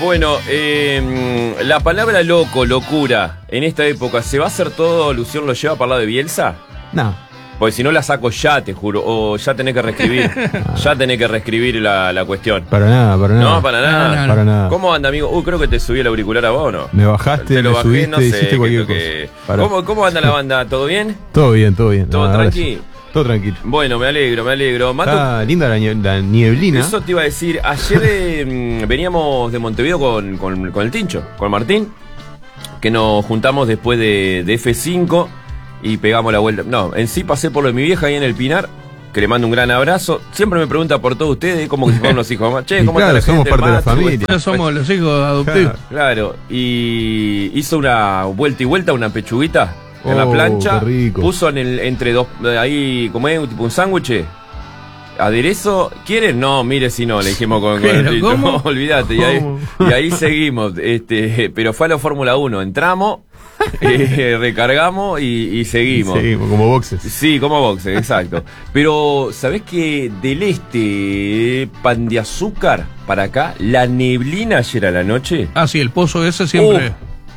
Bueno, la palabra loco, locura, en esta época, ¿se va a hacer todo, Lución lo lleva para el lado de Bielsa? No. Porque si no la saco ya, te juro, o ya tenés que reescribir, ya tenés que reescribir la cuestión. Para nada, para nada. No, para nada. Para nada. ¿Cómo anda, amigo? Creo que te subí el auricular a vos, ¿o no? Me bajaste, te lo me bajé, subiste, no sé, hiciste cualquier cosa. ¿Cómo anda la banda? ¿Todo bien? Todo bien, todo bien. ¿Todo tranqui? Todo tranquilo. Bueno, me alegro. Está linda la nieblina. Eso te iba a decir. Ayer veníamos de Montevideo con el Tincho, con Martín, que nos juntamos después de F5 y pegamos la vuelta. No, en sí pasé por lo de mi vieja ahí en el Pinar, que le mando un gran abrazo. Siempre me pregunta por todos ustedes, como que si fueron los hijos. Che, ¿cómo claro, está la somos gente? parte de la familia. Ya somos los hijos adoptivos. Claro, y hizo una vuelta y vuelta, una pechuguita en la Oh, plancha. qué rico. Puso entre dos, ahí, como es, tipo un sándwich. ¿Aderezo? ¿Quieren? No, mire si no, le dijimos con el Tincho. ¿Cómo? Olvídate, y ahí seguimos. Pero fue a la Fórmula 1, entramos, recargamos y seguimos. Seguimos, como boxes. Sí, como boxe, exacto. Pero, ¿sabés que del Pan de Azúcar para acá, la neblina ayer a la noche? Ah, sí, el pozo ese siempre.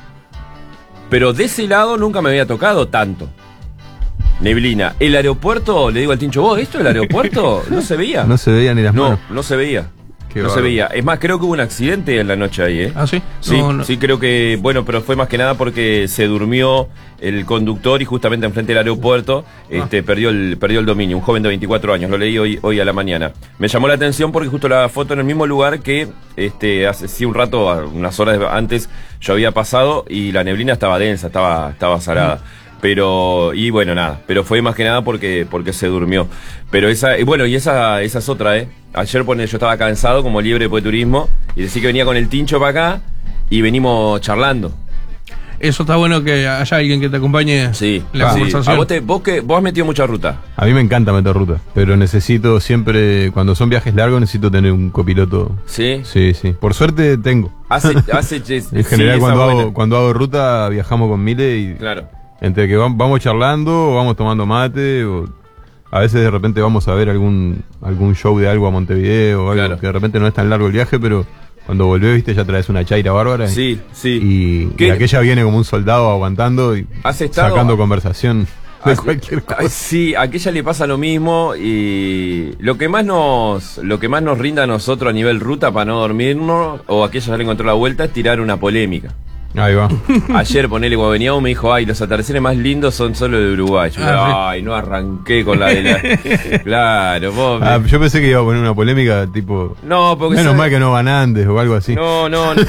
Pero de ese lado nunca me había tocado tanto. Neblina. El aeropuerto, le digo al Tincho, ¿vos esto el aeropuerto? No se veía. No se veían ni las manos. No se veía. Qué No se bárbaro. veía. Es más, creo que hubo un accidente en la noche ahí, ¿eh? Ah, sí. Sí, No. sí, creo que, bueno, pero fue más que nada porque se durmió el conductor y justamente enfrente del aeropuerto perdió el dominio, un joven de 24 años, lo leí hoy a la mañana. Me llamó la atención porque justo la foto en el mismo lugar que hace un rato, unas horas antes, yo había pasado y la neblina estaba densa, estaba zarada. Pero, y bueno, nada, pero fue más que nada porque se durmió. Pero esa es otra, Ayer yo estaba cansado como liebre de turismo y decía que venía con el Tincho para acá y venimos charlando. Eso está bueno que haya alguien que te acompañe Sí, en la sí. conversación. Vos has metido mucha ruta. A mí me encanta meter ruta, pero necesito siempre, cuando son viajes largos, necesito tener un copiloto. ¿Sí? Sí. Por suerte tengo. En general, cuando hago ruta, viajamos con Mile y Claro. entre que vamos charlando, o vamos tomando mate, o a veces de repente vamos a ver algún show de algo a Montevideo, o algo Claro. que de repente no es tan largo el viaje, pero cuando volvés, viste, ya traes una chaira bárbara. Sí. Y aquella viene como un soldado aguantando y ¿Has estado sacando conversación de cualquier Ay, cosa. sí, a aquella le pasa lo mismo y lo que más nos rinda a nosotros a nivel ruta para no dormirnos, o aquella ya le encontró la vuelta, es tirar una polémica. Ahí va. Ayer, ponele, cuando veníamos, me dijo, los atardeceres más lindos son solo de Uruguay. Yo, no arranqué con la de la... Claro, vos... Yo pensé que iba a poner una polémica tipo... No, porque... Menos mal que no van antes o algo así. No.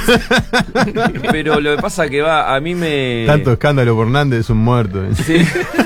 Pero lo que pasa que a mí me... Tanto escándalo por Nández es un muerto. Sí.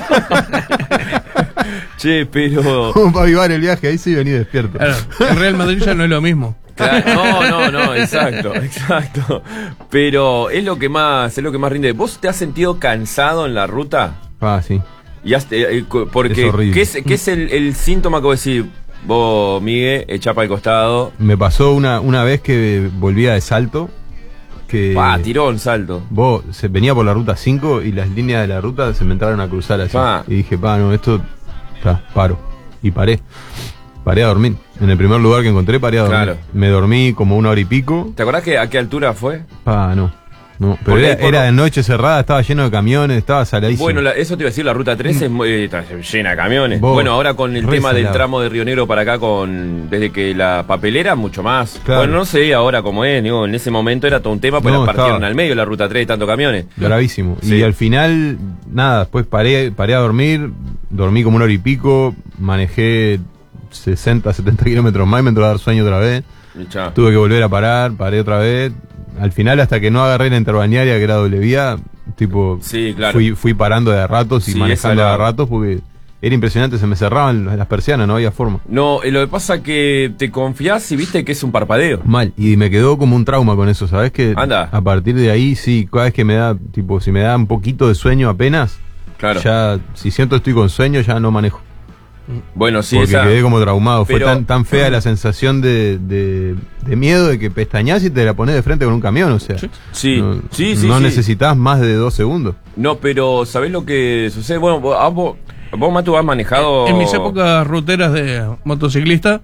Che, pero... Como para avivar el viaje, ahí sí vení despierto. Claro, el Real Madrid ya no es lo mismo. Claro, no, exacto. Pero es lo que más rinde. ¿Vos te has sentido cansado en la ruta? Sí. Y porque Es horrible. ¿qué es el síntoma que vos decís? Vos, Miguel, echá para el costado. Me pasó una vez que volvía de Salto. Que Tiró un salto. venía por la ruta 5 y las líneas de la ruta se me entraron a cruzar así. Y dije, no, esto... paro. Y paré a dormir. En el primer lugar que encontré, paré a dormir. Claro. Me dormí como 1 hora y pico. ¿Te acordás a qué altura fue? No, pero era de noche cerrada, estaba lleno de camiones, estaba saladísimo. Bueno, eso te iba a decir, la ruta 3 es está llena de camiones. Bueno, ahora con el tema del tramo de Río Negro para acá, desde que la papelera, mucho más. Claro. Bueno, no sé ahora cómo es, en ese momento era todo un tema, pero partieron al medio la ruta 3 de tantos camiones. Bravísimo. Sí. Y al final, nada, después paré a dormir, dormí como 1 hora y pico, manejé 60, 70 kilómetros más y me entró a dar sueño otra vez. Tuve que volver a parar, paré otra vez. Al final, hasta que no agarré la interbalnearia, que era doble vía, sí, claro. fui parando de a ratos y manejando de a ratos porque era impresionante, se me cerraban las persianas, no había forma. No, lo que pasa es que te confías y viste que es un parpadeo. Mal, y me quedó como un trauma con eso, ¿sabes? Que a partir de ahí, sí, cada vez que me da, si me da un poquito de sueño apenas, claro. Ya, si siento estoy con sueño, ya no manejo. Bueno, sí, porque quedé como traumado. Pero... Fue tan fea la sensación de miedo de que pestañás y te la pones de frente con un camión, o sea. Sí. No necesitas más de 2 segundos. No, pero ¿sabés lo que sucede? Bueno, vos Matu, has manejado... En mis épocas ruteras de motociclista,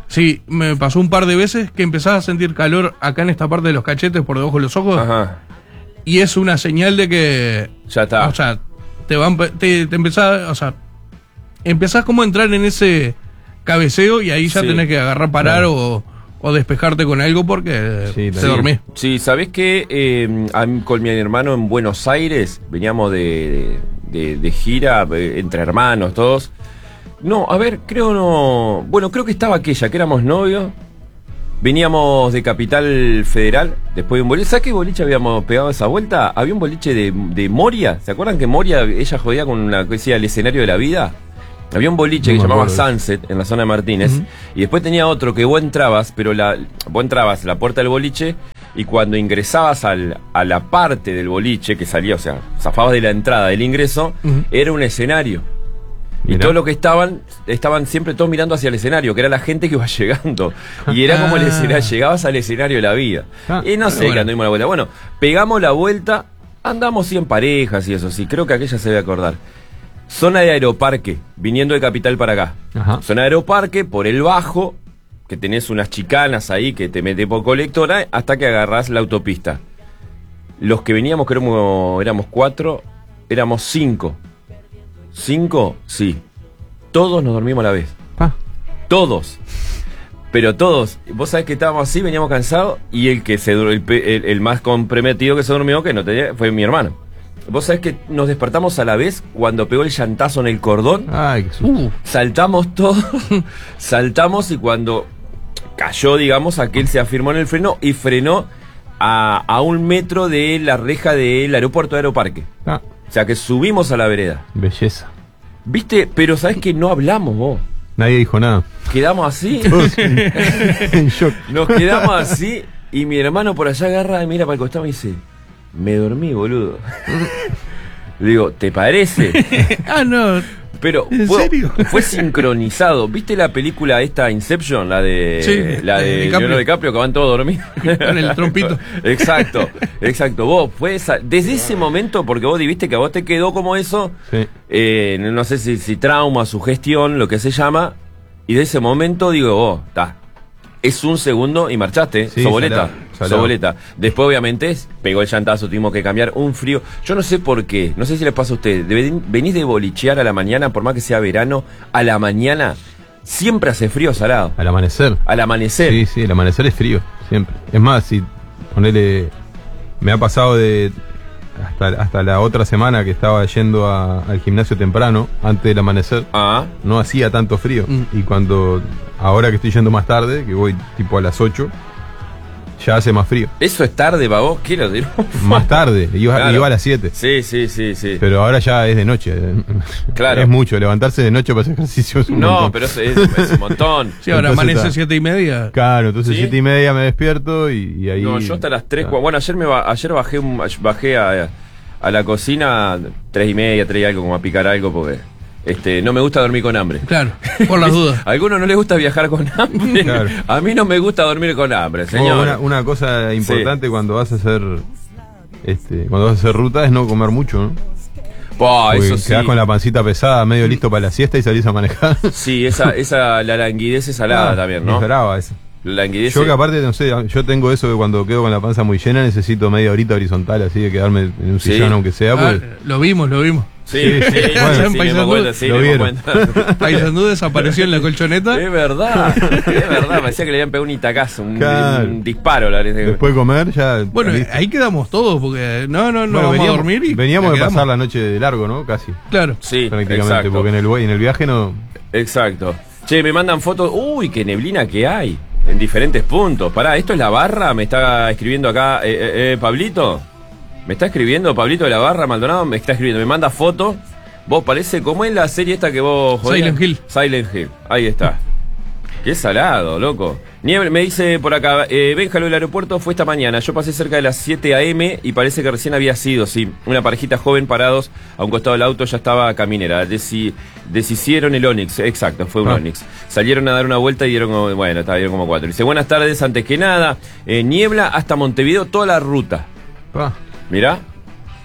Sí, me pasó un par de veces que empezás a sentir calor acá en esta parte de los cachetes por debajo de los ojos. Ajá. Y es una señal de que... Ya está. O sea, te empezás, o sea, empezás como a entrar en ese cabeceo y ahí ya tenés que agarrar, parar o despejarte con algo porque te dormís. Sí, ¿sabés qué? Con mi hermano en Buenos Aires, veníamos de gira, entre hermanos, todos. No, a ver, creo que estaba aquella, que éramos novios. Veníamos de Capital Federal, después de un boliche. ¿Sabes qué boliche habíamos pegado esa vuelta? Había un boliche de Moria. ¿Se acuerdan que Moria, ella jodía con una que decía el escenario de la vida? Había un boliche que se llamaba Sunset en la zona de Martínez. Y después tenía otro que vos entrabas, pero vos entrabas a la puerta del boliche y cuando ingresabas a la parte del boliche que salía, o sea, zafabas de la entrada del ingreso, era un escenario. Y todos los que estaban siempre todos mirando hacia el escenario, que era la gente que iba llegando. Y era como el escenario, llegabas al escenario de la vida. Y no sé, que anduvimos la vuelta. Bueno, pegamos la vuelta, andamos 100 parejas y eso, sí, creo que aquella se debe acordar. Zona de Aeroparque, viniendo de Capital para acá. Ajá. Zona de Aeroparque, por el bajo, que tenés unas chicanas ahí que te metes por Colectora, hasta que agarrás la autopista. Los que veníamos, creo que éramos 4, éramos 5. 5, sí. Todos nos dormimos a la vez. Todos. Pero todos. Vos sabés que estábamos así, veníamos cansados. Y el que el más comprometido que se durmió, que no tenía, fue mi hermano. Vos sabés que nos despertamos a la vez cuando pegó el llantazo en el cordón. Ay, qué susto. Saltamos todos. Saltamos y cuando cayó, digamos, aquel se afirmó en el freno y frenó a 1 metro de la reja del aeropuerto de Aeroparque. O sea que subimos a la vereda. Belleza. ¿Viste? Pero ¿sabés que no hablamos vos? Nadie dijo nada. Quedamos así. En shock. Nos quedamos así y mi hermano por allá agarra y mira para el costado y dice: me dormí, boludo. Le digo, ¿te parece? No. Pero ¿en serio? Fue sincronizado. ¿Viste la película esta Inception? La de Leonardo DiCaprio, que van todos dormidos. Con el trompito. Exacto. Vos, desde ese momento, porque vos viste que a vos te quedó como eso, no sé si trauma, sugestión, lo que se llama, y de ese momento digo, es un segundo y marchaste, soboleta. Después obviamente pegó el llantazo, tuvimos que cambiar un frío. Yo no sé por qué, no sé si les pasa a ustedes. Venís de bolichear a la mañana, por más que sea verano, a la mañana siempre hace frío salado. Al amanecer. Sí, el amanecer es frío, siempre. Es más, si ponele, me ha pasado hasta la otra semana que estaba yendo al gimnasio temprano, antes del amanecer, no hacía tanto frío. Y ahora que estoy yendo más tarde, que voy tipo a las 8, ya hace más frío. ¿Eso es tarde para vos? Quiero decir. Más tarde, iba a las 7. Sí. Pero ahora ya es de noche. Claro. Es mucho, levantarse de noche para hacer ejercicio es un montón. Pero es un montón. Sí, ahora amanece 7:30. Claro, entonces 7:30 me despierto y ahí... No, yo hasta las 3, bueno, ayer bajé a la cocina 3:30, 3 y algo, como a picar algo, porque... no me gusta dormir con hambre. Claro, por las dudas. A algunos no les gusta viajar con hambre. Claro. A mí no me gusta dormir con hambre, señor. Una cosa importante cuando vas a hacer ruta es no comer mucho, ¿no? Eso sí. Quedás con la pancita pesada, medio listo para la siesta y salís a manejar. Sí, la languidez es salada también, ¿no? Es brava esa. Yo que aparte, no sé, yo tengo eso de cuando quedo con la panza muy llena necesito media horita horizontal, así de quedarme en un sillón aunque sea. Lo vimos. Sí, lo vieron. Paisandú desapareció en la colchoneta. Es verdad. Parecía que le habían pegado un itacazo, un disparo. Después de comer ya... Bueno, ahí quedamos todos, porque vamos a dormir y... Veníamos de pasar la noche de largo, ¿no? Casi. Claro. Sí, prácticamente, exacto. Porque en el viaje no... Exacto. Che, me mandan fotos. Uy, qué neblina que hay. En diferentes puntos. Pará, ¿esto es la barra? Me está escribiendo acá Pablito. Me está escribiendo Pablito de la Barra, Maldonado. Me está escribiendo, me manda foto. Vos parece, ¿cómo es la serie esta que vos jodías? Silent Hill. Ahí está. Qué salado, loco. Niebla, me dice por acá, Benjalo del aeropuerto fue esta mañana. Yo pasé cerca de las 7 a.m. y parece que recién había sido, sí. Una parejita joven parados a un costado del auto, ya estaba caminera. Deshicieron el Onix, exacto, fue un Onix. Salieron a dar una vuelta y dieron como 4. Dice, buenas tardes, antes que nada. Niebla hasta Montevideo, toda la ruta. Mirá.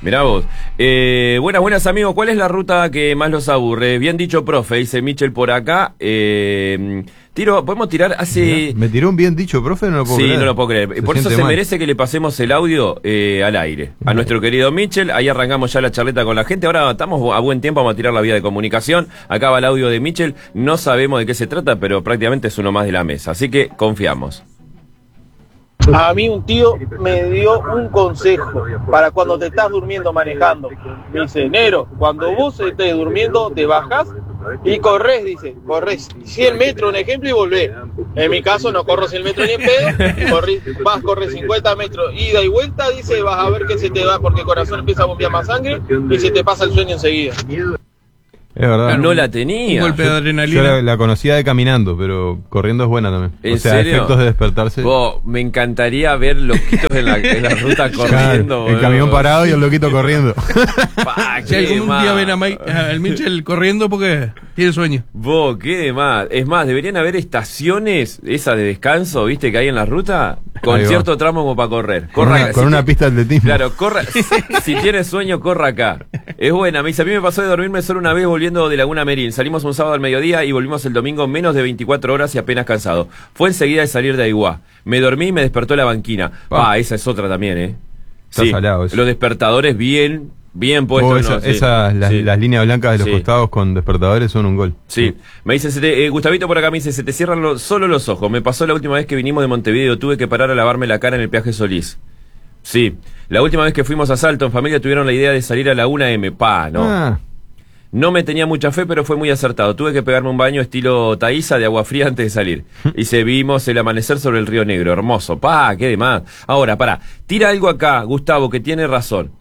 Mirá vos. Buenas amigos, ¿cuál es la ruta que más los aburre? Bien dicho, profe, dice Michel por acá. Podemos tirar hace... ¿Me tiró un bien dicho, profe? No lo puedo creer. Sí, no lo puedo creer. Por eso se merece que le pasemos el audio al aire. A nuestro querido Michel, ahí arrancamos ya la charleta con la gente. Ahora estamos a buen tiempo, vamos a tirar la vía de comunicación. Acá va el audio de Michel. No sabemos de qué se trata, pero prácticamente es uno más de la mesa. Así que confiamos. A mí un tío me dio un consejo para cuando te estás durmiendo manejando. Me dice, Nero, cuando vos estés durmiendo te bajás y corres, dice, corres 100 metros, un ejemplo, y volvés. En mi caso no corro 100 metros ni en pedo, corres 50 metros, ida y vuelta, dice, vas a ver que se te da porque el corazón empieza a bombear más sangre y se te pasa el sueño enseguida. Es verdad. No la tenía. Un golpe de adrenalina. Yo la conocía de caminando, pero corriendo es buena también. ¿En serio? Efectos de despertarse. Me encantaría ver loquitos en la ruta corriendo. Claro, el camión parado y el loquito corriendo. Si algún día ven al Michel corriendo porque tiene sueño. Qué demás. Es más, deberían haber estaciones, esas de descanso, viste, que hay en la ruta, con cierto tramo como para correr. Con una pista de atletismo. Claro, corra. Si tienes sueño, corra acá. Es buena. Me dice, a mí me pasó de dormirme solo una vez volviendo de Laguna Merín. Salimos un sábado al mediodía y volvimos el domingo menos de 24 horas y apenas cansado. Fue enseguida de salir de Aiguá. Me dormí y me despertó la banquina. Esa es otra también, Está salado eso. Los despertadores bien puestos. Las líneas blancas de los costados con despertadores son un gol. Sí. Me dice, Gustavito por acá me dice, se te cierran solo los ojos. Me pasó la última vez que vinimos de Montevideo, tuve que parar a lavarme la cara en el peaje Solís. Sí. La última vez que fuimos a Salto en familia tuvieron la idea de salir a la 1M. No. No me tenía mucha fe, pero fue muy acertado. Tuve que pegarme un baño estilo Taísa de agua fría antes de salir. Y vimos el amanecer sobre el Río Negro. Hermoso. Qué demás. Ahora, tira algo acá, Gustavo, que tiene razón.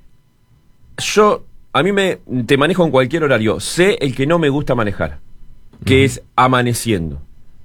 Te manejo en cualquier horario. Sé el que no me gusta manejar, que es amaneciendo.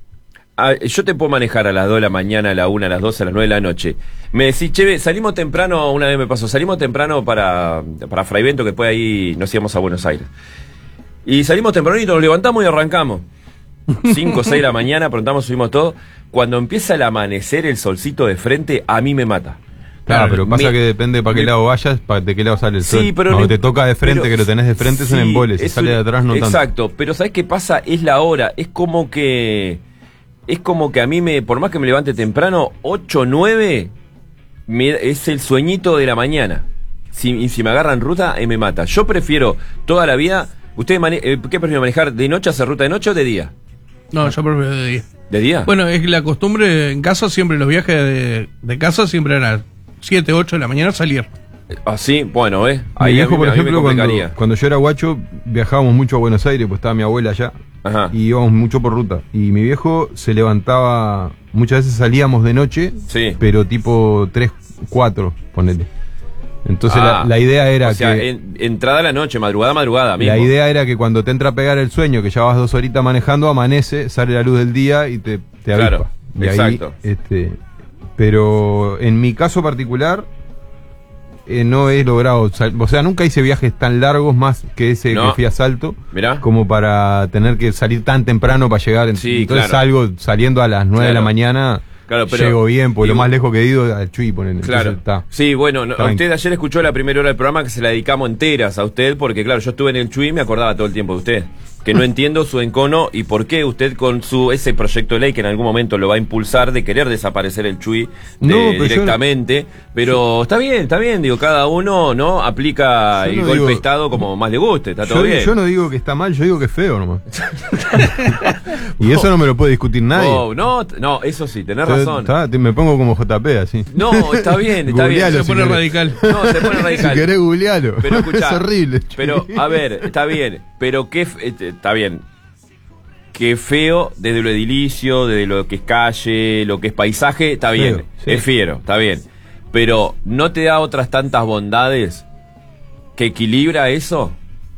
Yo te puedo manejar a las 2 de la mañana, a la 1, a las 12, a las 9 de la noche. Me decís, che, salimos temprano, una vez me pasó, salimos temprano para Fraivento, que después ahí nos íbamos a Buenos Aires. Y salimos tempranito, nos levantamos y arrancamos. 5 o 6 de la mañana, aprontamos, subimos todo. Cuando empieza el amanecer, el solcito de frente, a mí me mata. Claro, pero pasa que depende para qué lado vayas, de qué lado sale el sol. Pero cuando te toca de frente, que lo tenés de frente, es un embole. Si sale de atrás, no tanto. Exacto, pero ¿sabés qué pasa? Es la hora, es como que a mí por más que me levante temprano, 8 o 9, es el sueñito de la mañana. Si me agarran ruta, me mata. Yo prefiero toda la vida. ¿Ustedes qué prefieren manejar? ¿De noche, hacer ruta de noche o de día? No, yo prefiero de día. ¿De día? Bueno, es la costumbre en casa, siempre los viajes de casa siempre eran 7, 8 de la mañana salir. Sí, bueno, Mi viejo, por ejemplo, cuando yo era guacho, viajábamos mucho a Buenos Aires, pues estaba mi abuela allá. Ajá. Y íbamos mucho por ruta. Y mi viejo se levantaba, muchas veces salíamos de noche, pero tipo 3, 4, ponele. Entonces la idea era entrada a la noche, madrugada mismo. La idea era que cuando te entra a pegar el sueño, que ya vas 2 horitas manejando, amanece, sale la luz del día y te avispa. Claro, y exacto. Ahí, pero en mi caso particular, no he logrado, o sea, nunca hice viajes tan largos más que ese que fui a Salto. Mirá. Como para tener que salir tan temprano para llegar. Entonces salgo saliendo a las 9 de la mañana. Claro, pero llego bien, porque lo más lejos que he ido al Chuy, ponen. Claro. Sí, bueno, usted ayer escuchó la primera hora del programa que se la dedicamos enteras a usted, porque claro, yo estuve en el Chuy y me acordaba todo el tiempo de usted. Que no entiendo su encono y por qué usted con ese proyecto de ley que en algún momento lo va a impulsar de querer desaparecer el Chuy directamente. Pero está bien, digo, cada uno no aplica el golpe de Estado como más le guste, está todo bien. Yo no digo que está mal, yo digo que es feo nomás. Y eso no me lo puede discutir nadie. No, eso sí, tenés razón. Me pongo como JP así. No, está bien. Se pone radical. No, se pone radical. Si querés googlealo. Pero escuchá, es horrible. Pero, a ver, está bien. Pero está bien. Qué feo desde lo edilicio, desde lo que es calle, lo que es paisaje, está bien. Feo, sí. Es fiero, está bien. Pero ¿no te da otras tantas bondades que equilibra eso?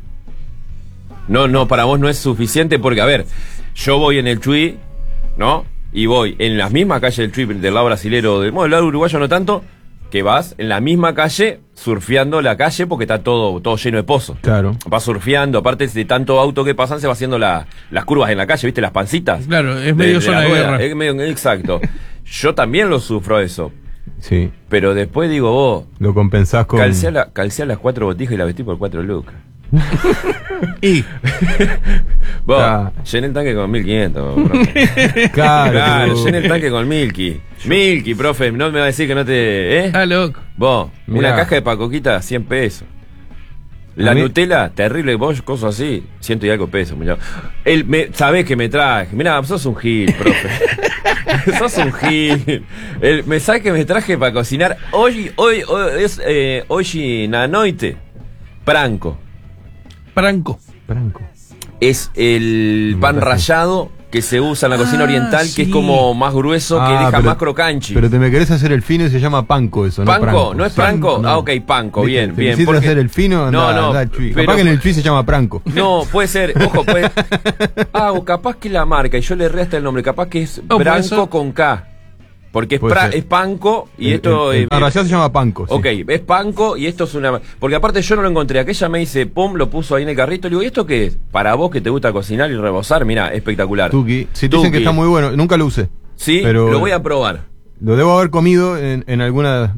No, para vos no es suficiente porque, a ver, yo voy en el Chuy, ¿no? Y voy en las mismas calles del Chuy, del lado brasilero, del lado uruguayo no tanto, que vas en la misma calle, surfeando la calle porque está todo lleno de pozos. Claro. Vas surfeando, aparte de tanto auto que pasan, se va haciendo las curvas en la calle, ¿viste? Las pancitas. Claro, es medio zona de guerra. Exacto. Yo también lo sufro eso. Sí. Pero después digo, vos... Lo compensás con... Calcé a las 4 botijas y la vestí por 4 lucas. Y... Vos, llené el tanque con 1500. Claro, llené el tanque con Milky. Milky, profe, no me va a decir que no te... Está loco. Vos, Mirá. una caja de pacoquita, 100 pesos. La Nutella, terrible, vos, cosas así, 100 y algo pesos. Mirá. Sabés que me traje. Mirá, sos un gil, profe. Sos un gil. Me sabés que me traje para cocinar hoy na noite. Branco. Es el pan rallado que se usa en la cocina oriental, sí. que es como más grueso, que deja más crocanchi. Pero te me querés hacer el fino y se llama panco eso, ¿Panco? ¿no? Pranco. ¿No es pranco? No. Ah, ok, panco, bien, bien. Si hacer el fino, anda al Chuy. Capaz que en el Chuy se llama pranco. No, puede ser, ojo, puede... o capaz que la marca, y yo le erré hasta el nombre, capaz que es branco con K. Porque es panco y esto... En realidad se llama panco. Ok, es panco y esto es una... Porque aparte yo no lo encontré. Aquella me dice, pum, lo puso ahí en el carrito. Le digo, ¿y esto qué es? Para vos que te gusta cocinar y rebozar, mira, espectacular. Tuki. Si te dicen que está muy bueno, nunca lo usé. Sí, pero lo voy a probar. Lo debo haber comido en alguna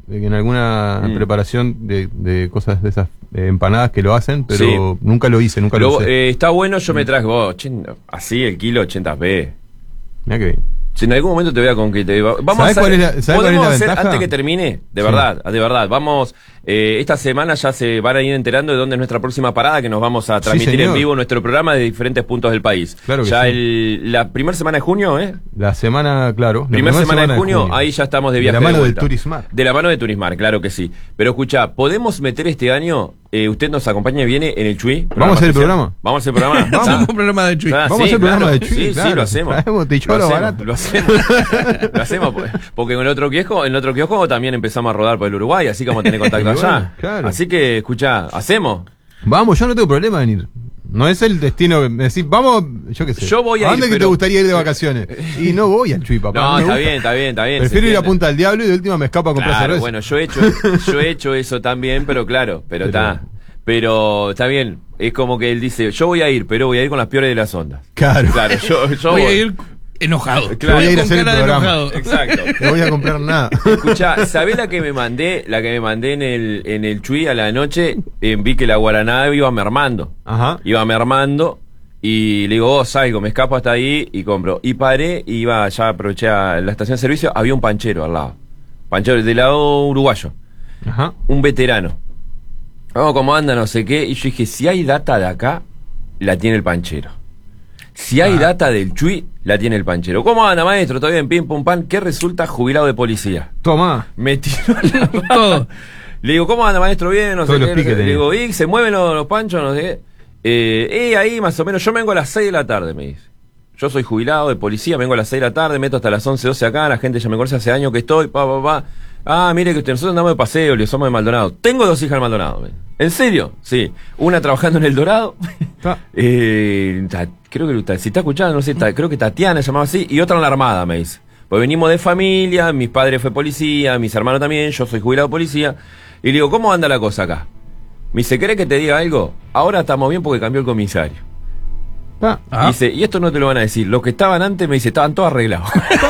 preparación de cosas de esas empanadas que lo hacen, pero Sí. nunca lo hice, nunca lo usé. Está bueno, yo me traje, vos, así el kilo 80p. Mirá que bien. Si en algún momento te voy a conquistar. Vamos ¿Sabés a hacer, cuál es la hacer ventaja? antes que termine, de verdad. Vamos, esta semana ya se van a ir enterando de dónde es nuestra próxima parada, que nos vamos a transmitir en vivo nuestro programa de diferentes puntos del país. Claro que ya sí. la primera semana de junio, La semana, claro. Primera semana de junio, ahí ya estamos de viaje. De la mano de del Turismar. De la mano de Turismar, claro que sí. Pero escucha, ¿podemos meter este año? ¿Usted nos acompaña y viene en el Chuy? ¿Vamos a hacer el programa? ¿Vamos a hacer el programa? Vamos a hacer un programa de Chuy. Vamos a hacer el programa de Chuy. Sí, claro. sí, lo hacemos. Lo hacemos, porque en el otro kiosco también empezamos a rodar por el Uruguay, así como tener contacto allá. Claro. Así que, escuchá, ¿hacemos? Vamos, yo no tengo problema en ir. No es el destino que me decís, vamos, yo qué sé. Yo voy a dónde ir, que te gustaría ir de vacaciones? Y no voy al Chuy, papá. No, me está bien. Prefiero ir a Punta del Diablo y de última me escapo a comprar cerveza. Bueno, yo he hecho eso también, pero está. Pero está bien, es como que él dice, yo voy a ir, pero voy a ir con las peores de las ondas. Claro, yo voy a ir enojado. Claro, voy a ir a hacer el programa. Enojado. Exacto. No voy a comprar nada. Escuchá, ¿sabés la que me mandé? La que me mandé en el Chuy a la noche, vi que la Guaraná iba mermando. Ajá. Iba mermando y le digo, salgo, me escapo hasta ahí y compro. Y paré y ya aproveché a la estación de servicio, había un panchero al lado. Panchero del lado uruguayo. Ajá. Un veterano. Vamos, ¿cómo anda? No sé qué. Y yo dije, si hay data de acá, la tiene el panchero. Si hay data del Chuy, la tiene el panchero. ¿Cómo anda, maestro? ¿Todo bien? Pim, pum, pan. ¿Qué resulta? Jubilado de policía. Toma. Me tiró todo. Le digo, ¿cómo anda, maestro? Bien, no sé qué. Le digo, ¿y se mueven los panchos? No sé qué. Ahí más o menos. Yo vengo a las 6 de la tarde, me dice. Yo soy jubilado de policía, vengo a las 6 de la tarde, meto hasta las 11, 12 acá. La gente ya me conoce hace años que estoy, Ah, mire que nosotros andamos de paseo, le somos de Maldonado. Tengo 2 hijas de Maldonado. ¿En serio? Sí. Una trabajando en El Dorado. Creo que si está escuchando, no sé, creo que Tatiana se llamaba así. Y otra en la Armada, me dice. Pues venimos de familia, mis padres fue policía, mis hermanos también, yo soy jubilado de policía. Y le digo, ¿cómo anda la cosa acá? Me dice, ¿querés que te diga algo? Ahora estamos bien porque cambió el comisario. Dice, y esto no te lo van a decir. Los que estaban antes, me dice, estaban todos arreglados.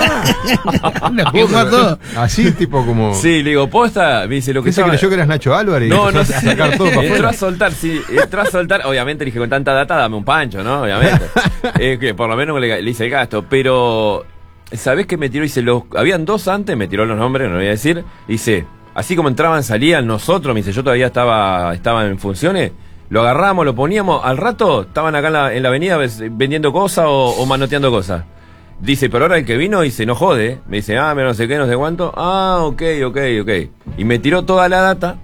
Así, tipo como. Sí, le digo, posta. Me dice, lo que ¿Pensé que creyó que eras Nacho Álvarez? No sé. Sacar todo para entró a soltar. Obviamente le dije, con tanta data, dame un pancho, ¿no? Obviamente. Que por lo menos le hice el gasto. Pero, ¿sabés qué me tiró? Dice, habían 2 antes, me tiró los nombres, no lo voy a decir. Dice, así como entraban, salían nosotros, me dice, yo todavía estaba en funciones. Lo agarramos, lo poníamos, al rato estaban acá en la avenida vendiendo cosas o manoteando cosas. Dice, pero ahora el que vino dice, no jode. Me dice, no sé qué, no sé cuánto. Ok. Y me tiró toda la data.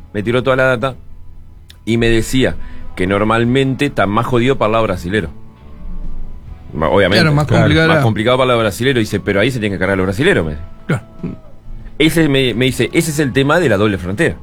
Y me decía que normalmente está más jodido para el lado brasilero. Obviamente. Claro, más complicado para el lado brasilero. Dice, pero ahí se tiene que cargar los brasileros. Claro. Me dice, ese es el tema de la doble frontera.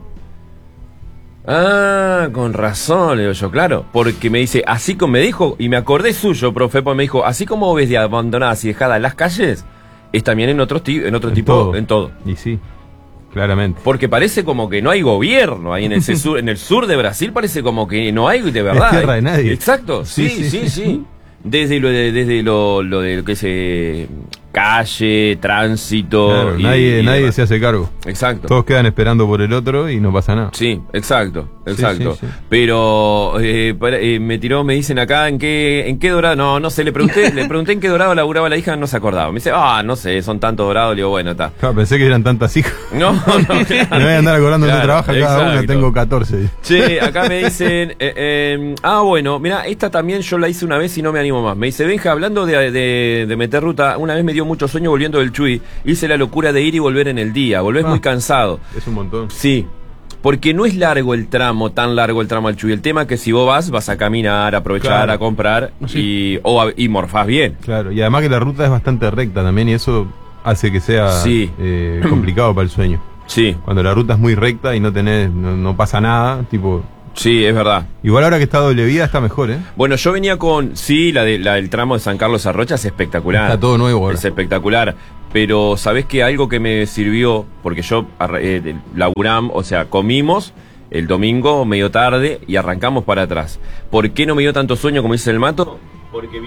Con razón, le digo yo, claro. Porque me dice, así como me dijo, y me acordé suyo, profe, porque me dijo, así como ves de abandonadas y dejadas las calles, es también en otro tipo, en todo. Y sí, claramente. Porque parece como que no hay gobierno ahí en el sur, en el sur de Brasil parece como que no hay de verdad. Es tierra de nadie. Exacto, sí. Desde lo de que se calle, tránsito. Claro, y nadie se hace cargo. Exacto. Todos quedan esperando por el otro y no pasa nada. Sí, exacto. Sí. Pero me dicen acá en qué dorado, no sé, le pregunté en qué dorado laburaba la hija, no se acordaba. Me dice, no sé, son tantos dorados, le digo, bueno, está. Claro, pensé que eran tantas hijas. No, claro. Me voy a andar acordando dónde trabaja cada una, tengo 14. Che, acá me dicen, bueno, mira, esta también yo la hice una vez y no me animo más. Me dice, Benja, hablando de meter ruta, una vez me dio mucho sueño volviendo del Chuy, hice la locura de ir y volver en el día, volvés muy cansado. Es un montón. Sí. Porque no es tan largo el tramo al Chuy. El tema es que si vos vas a caminar, a aprovechar, a comprar y morfás bien. Claro, y además que la ruta es bastante recta también y eso hace que sea complicado para el sueño. Sí. Cuando la ruta es muy recta y no pasa nada, tipo... Sí, es verdad. Igual ahora que está doble vía está mejor, ¿eh? Bueno, yo venía con... Sí, la del tramo de San Carlos a Rocha es espectacular. Está todo nuevo ahora. Es espectacular. Pero, ¿sabés qué? Algo que me sirvió, porque yo laburamos, o sea, comimos el domingo medio tarde y arrancamos para atrás. ¿Por qué no me dio tanto sueño como dice el Mato? Porque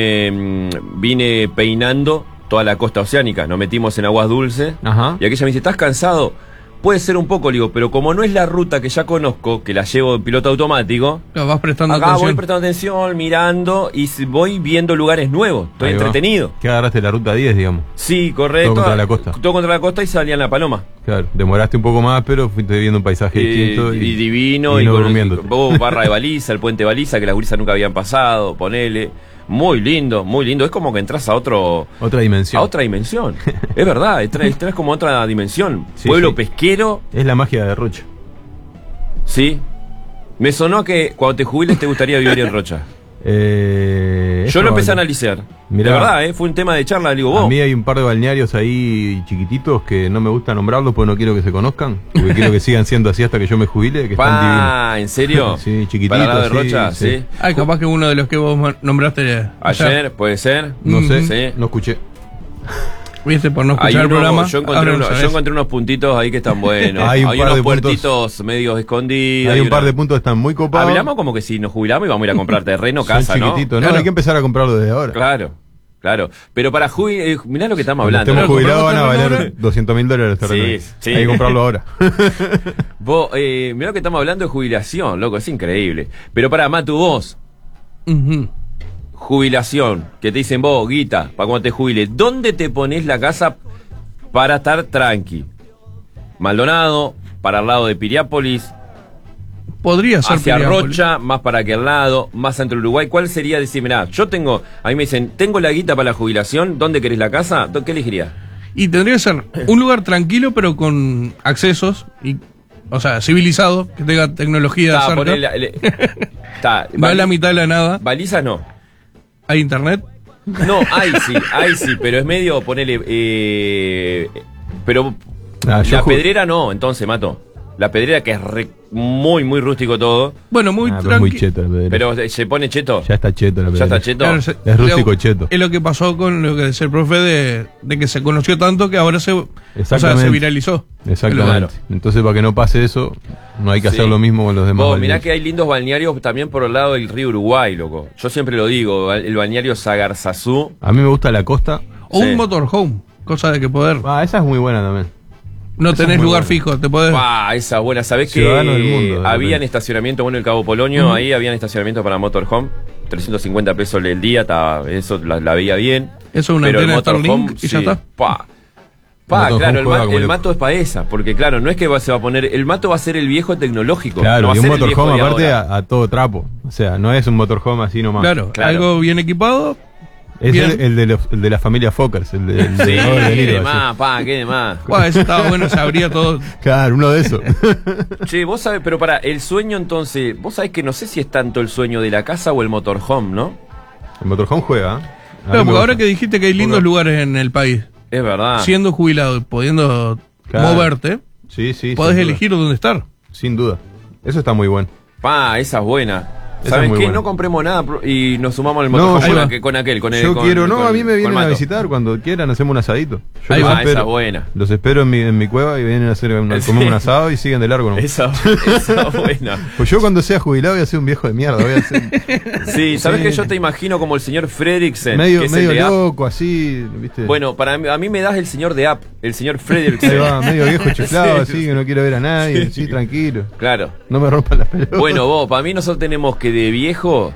vine peinando toda la costa oceánica. Nos metimos en aguas dulces. Ajá. Y aquella me dice, ¿estás cansado? Puede ser un poco, digo, pero como no es la ruta que ya conozco, que la llevo en piloto automático, vas prestando atención. Voy prestando atención, mirando y voy viendo lugares nuevos. Estoy entretenido. ¿Qué agarraste la ruta 10, digamos? Sí, correcto. Todo contra la costa. Todo contra la costa y salía en La Paloma. Claro, demoraste un poco más, pero fuiste viendo un paisaje distinto. Y divino. Y no durmiendo. Vos, barra de baliza, el puente baliza, que las gurisas nunca habían pasado, ponele. Muy lindo, muy lindo. Es como que entras a otra dimensión. A otra dimensión. Es verdad, entras como a otra dimensión. Sí, pueblo pesquero. Es la magia de Rocha. Sí. Me sonó que cuando te jubiles te gustaría vivir en Rocha. Yo lo empecé a analizar. Mirá, de verdad, fue un tema de charla, digo, vos. A mí hay un par de balnearios ahí chiquititos que no me gusta nombrarlos porque no quiero que se conozcan. Porque quiero que sigan siendo así hasta que yo me jubile, que están divinos. ¿En serio? Sí, chiquititos. Para la de Rocha, sí. Ay, capaz que uno de los que vos nombraste ayer, puede ser. No sé, no escuché. ¿Viste? Por no escuchar el programa. Yo encontré unos puntitos ahí que están buenos. Hay unos puertitos medios escondidos. Hay un par de puntos que están muy copados. Hablamos como que si nos jubilamos íbamos a ir a comprar terreno, casa, ¿no? Claro. Hay que empezar a comprarlo desde ahora. Claro. Pero para mirá lo que estamos hablando. Cuando estemos jubilados van a valer $200,000 terreno. Sí. Hay que comprarlo ahora. Vos, mirá lo que estamos hablando de jubilación, loco, es increíble. Pero para Matu, vos. Jubilación, que te dicen vos, guita, para cuando te jubiles, ¿dónde te pones la casa para estar tranqui? Maldonado, para el lado de Piriápolis, podría ser hacia Rocha, más para aquel lado, más centro Uruguay. ¿Cuál sería decir, mirá, a mí me dicen, tengo la guita para la jubilación, ¿dónde querés la casa? ¿Qué elegirías? Y tendría que ser un lugar tranquilo, pero con accesos, o sea, civilizado, que tenga tecnología cerca. No es la mitad de la nada. Balizas no. ¿Hay internet? No, hay sí, pero es medio, ponele, pero la pedrera no, entonces, Mato. La pedrera que es muy, muy rústico todo. Bueno, muy tranquilo. Muy cheto la pedrera. Pero se pone cheto. Ya está cheto la pedrera. ¿Ya está cheto? Claro, es rústico cheto. Es lo que pasó con lo que decía el profe de que se conoció tanto que ahora se viralizó. Exactamente. Claro. Entonces, para que no pase eso, no hay que hacer lo mismo con los demás balnearios. Mirá que hay lindos balnearios también por el lado del río Uruguay, loco. Yo siempre lo digo, el balneario Sagarzazú. A mí me gusta la costa. O un motorhome, cosa de que poder. Esa es muy buena también. No tenés lugar fijo, te podés... esa buena, ¿sabés que habían estacionamiento, bueno, el Cabo Polonio, ahí habían estacionamiento para motorhome, 350 pesos el día, eso la veía bien. Eso es una antena de Starlink y ya está. Claro, el Mato es para esa, porque claro, no es que se va a poner, el Mato va a ser el viejo tecnológico. Claro, y un motorhome aparte a todo trapo, o sea, no es un motorhome así nomás. Claro, algo bien equipado. Es el de la familia Fokkers, el de qué de más, qué de más. Eso estaba bueno, se abría todo. Claro, uno de esos. Che, vos sabés, pero para el sueño entonces, vos sabés que no sé si es tanto el sueño de la casa o el motorhome, ¿no? El motorhome juega. Claro, porque ahora que dijiste que hay lindos lugares en el país. Es verdad. Siendo jubilado y pudiendo moverte, podés elegir dónde estar. Sin duda. Eso está muy bueno. Esa es buena. ¿Saben qué? Bueno. No compremos nada y nos sumamos al motorhome con aquel. Yo quiero, a mí me vienen a visitar cuando quieran, hacemos un asadito. Ahí va, esa buena. Los espero en mi cueva y vienen a hacer comer un asado y siguen de largo, ¿no? Esa buena. Pues yo cuando sea jubilado voy a ser un viejo de mierda. Sí, ¿sabes qué? Yo te imagino como el señor Fredriksen. Medio loco, así, ¿viste? Bueno, a mí me das el señor de App, el señor Fredriksen. Ahí va, medio viejo chiflado, así, que no quiero ver a nadie, sí, tranquilo. Claro. No me rompan las pelotas. Bueno, vos, para mí nosotros tenemos que de viejos,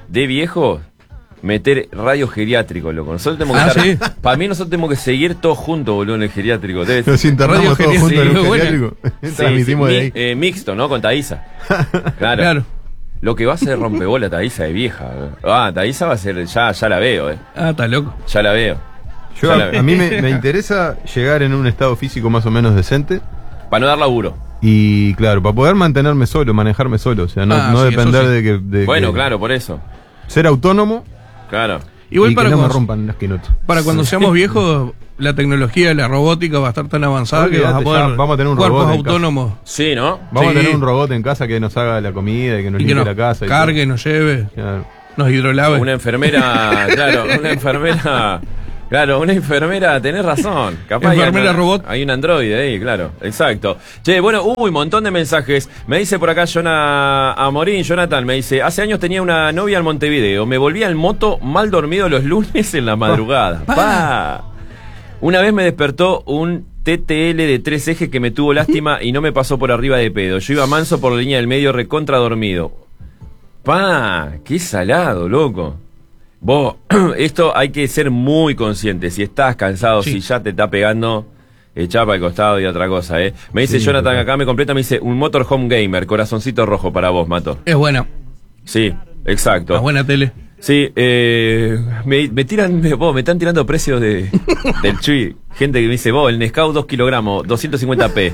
meter radio geriátrico, loco. Nosotros tenemos que estar. Para mí nosotros tenemos que seguir todos juntos, boludo, en el geriátrico. Nos internamos todos juntos en el geriátrico. Transmitimos de ahí. Mixto, ¿no? Con Thaisa. Claro. Lo que va a ser rompebola Thaisa de vieja. Thaisa va a ser, ya la veo, está loco. Ya la veo. A mí me interesa llegar en un estado físico más o menos decente. Para no dar laburo. Y claro, para poder mantenerme solo, manejarme solo. O sea, no depender de que... claro, por eso. Ser autónomo. Claro. Igual para que no me rompan las quinotas. Para cuando seamos viejos, la tecnología, la robótica va a estar tan avanzada que vamos a tener un cuerpos robot autónomos. Sí, ¿no? Vamos a tener un robot en casa que nos haga la comida y que nos limpie la casa. Cargue, nos lleve, nos hidrolave. Una enfermera, una enfermera, tenés razón. Capaz enfermera robot. Hay un androide ahí, claro. Exacto. Che, bueno, un montón de mensajes. Me dice por acá Jonathan, me dice, hace años tenía una novia en Montevideo. Me volvía en moto mal dormido los lunes en la madrugada. Una vez me despertó un TTL de 3 ejes que me tuvo lástima y no me pasó por arriba de pedo. Yo iba manso por la línea del medio recontra dormido. Qué salado, loco. Vos, esto hay que ser muy consciente. Si estás cansado, si ya te está pegando, echá para el costado y otra cosa, Me dice Jonathan, acá me completa, me dice, un motorhome gamer, corazoncito rojo para vos, Mato. Es bueno. Sí, exacto. Es buena tele. Sí, me están tirando precios del Chuy. Gente que me dice, vos, el Nescau 2 kilogramos, 250p.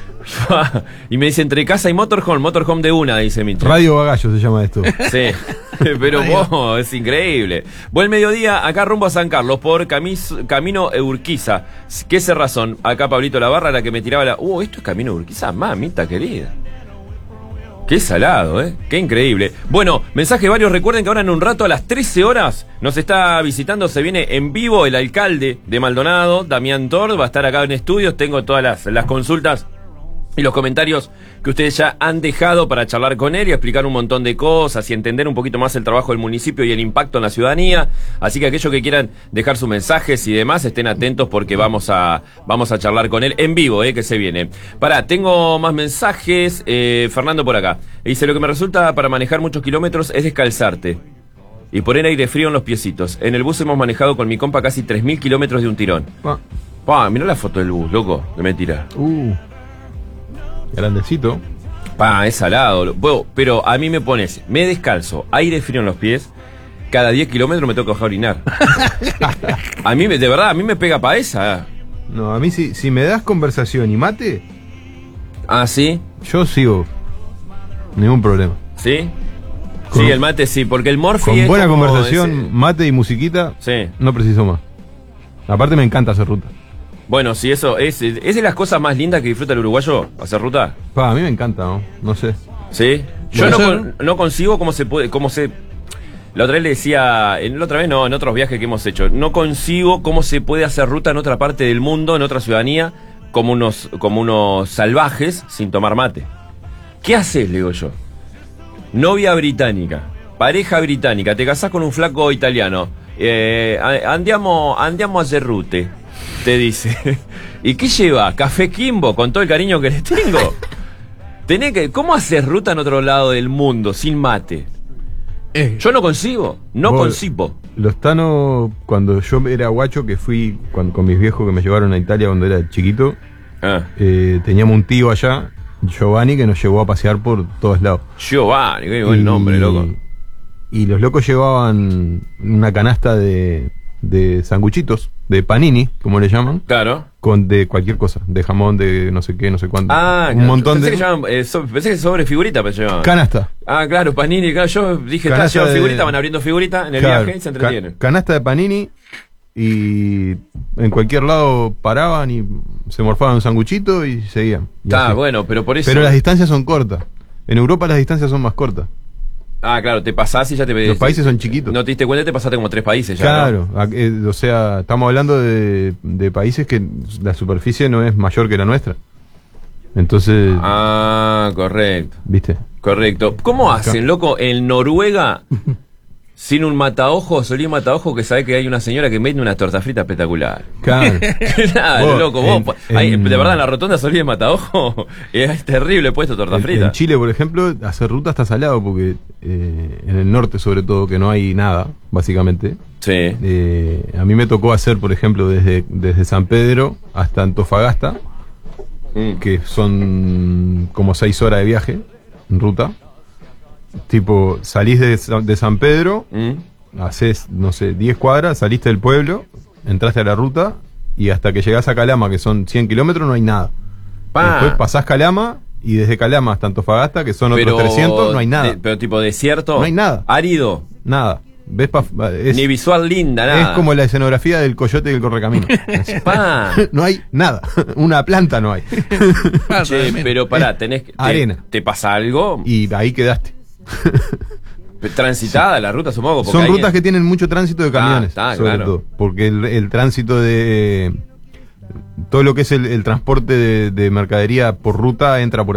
Y me dice, entre casa y motorhome de una, dice Micho. Radio Bagallo se llama esto. Sí, pero vos, es increíble. Buen mediodía, acá rumbo a San Carlos, por camino Urquiza. ¿Qué es razón? Acá Pablito Lavarra, la que me tiraba esto es camino Urquiza, mamita querida. Qué salado, qué increíble. Bueno, mensaje varios, recuerden que ahora en un rato a las 13 horas nos está visitando, se viene en vivo el alcalde de Maldonado, Damián Tord, va a estar acá en estudios, tengo todas las consultas y los comentarios que ustedes ya han dejado para charlar con él y explicar un montón de cosas y entender un poquito más el trabajo del municipio y el impacto en la ciudadanía. Así que aquellos que quieran dejar sus mensajes y demás, estén atentos porque vamos a charlar con él en vivo, que se viene. Tengo más mensajes. Fernando por acá. Dice, lo que me resulta para manejar muchos kilómetros es descalzarte y poner aire frío en los piecitos. En el bus hemos manejado con mi compa casi 3.000 kilómetros de un tirón. Mirá la foto del bus, loco, que me tira. Grandecito. Es salado. Pero a mí me pones, me descalzo, aire frío en los pies, cada 10 kilómetros me toca orinar. A mí, de verdad, a mí me pega pa' esa. No, a mí si me das conversación y mate. ¿Sí? Yo sigo. Ningún problema. ¿Sí? Sí, el mate sí, porque el morfi con buena conversación, mate y musiquita, no preciso más. Aparte me encanta hacer ruta. Bueno, sí, eso es de las cosas más lindas que disfruta el uruguayo, hacer ruta. A mí me encanta, ¿no? sé. ¿Sí? Yo no consigo cómo se... La otra vez le decía, en otros viajes que hemos hecho, no consigo cómo se puede hacer ruta en otra parte del mundo, en otra ciudadanía, como unos salvajes sin tomar mate. ¿Qué haces, le digo yo? Novia británica, pareja británica, te casás con un flaco italiano, andiamo a hacer rute, te dice. ¿Y qué lleva? Café Kimbo, con todo el cariño que les tengo. ¿Cómo hacer ruta en otro lado del mundo sin mate? Yo no concibo. Los Tano, cuando yo era guacho, que fui con mis viejos que me llevaron a Italia cuando era chiquito, teníamos un tío allá, Giovanni, que nos llevó a pasear por todos lados. Giovanni, qué buen nombre, loco. Y los locos llevaban una canasta de sanguchitos, de panini, como le llaman. Claro. De cualquier cosa, de jamón, de no sé qué, no sé cuánto. Un montón pensé que sobre figurita pero llevaban. Canasta. Claro, panini, claro, yo dije, llevan figurita, van abriendo figurita en el viaje y se entretienen. Canasta de panini, y en cualquier lado paraban y se morfaban un sanguchito y seguían. Bueno, pero por eso... Pero las distancias son cortas. En Europa las distancias son más cortas. Ah, claro, te pasás y ya te... Los países son chiquitos. No te diste cuenta y te pasaste como 3 países ya. Claro, ¿no? O sea, estamos hablando de países que la superficie no es mayor que la nuestra. Entonces... Ah, correcto. ¿Viste? Correcto. ¿Cómo hacen, loco? En Noruega, sin un mataojo, solía un mataojo que sabe que hay una señora que vende una torta frita espectacular. Claro. Claro, loco. Vos, de verdad, en la rotonda solía mataojo. Es terrible puesto torta frita. En Chile, por ejemplo, hacer ruta está salado porque en el norte, sobre todo, que no hay nada, básicamente. Sí. A mí me tocó hacer, por ejemplo, desde San Pedro hasta Antofagasta, que son como 6 horas de viaje en ruta. Tipo, salís de San Pedro, haces, no sé, 10 cuadras, saliste del pueblo, entraste a la ruta y hasta que llegás a Calama, que son 100 kilómetros, no hay nada. Después pasás Calama y desde Calama hasta Antofagasta, que son otros 300, no hay nada. Pero tipo desierto. No hay nada. Árido. Nada. ¿Ves? Ni visual linda, nada. Es como la escenografía del Coyote y el Correcamino. No hay nada. Una planta no hay. Che, pero pará, tenés que... Arena. ¿Te pasa algo? Y ahí quedaste. Transitada la ruta, supongo. Son rutas que tienen mucho tránsito de camiones. Sobre todo, porque el tránsito de... todo lo que es el transporte de mercadería por ruta entra por ahí.